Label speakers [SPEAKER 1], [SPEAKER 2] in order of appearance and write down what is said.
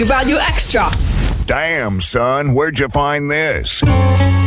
[SPEAKER 1] Value Extra.
[SPEAKER 2] Damn, son, where'd you find this?